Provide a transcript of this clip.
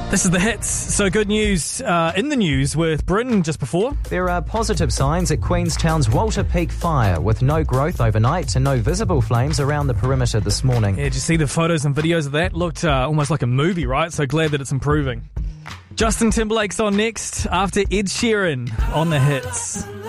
This is the hits. So good news in the news with Britain just before. There are positive signs at Queenstown's Walter Peak fire, with no growth overnight and no visible flames around the perimeter this morning. Yeah, did you see the photos and videos of that? Looked almost like a movie, right? So glad that it's improving. Justin Timberlake's on next after Ed Sheeran on the hits.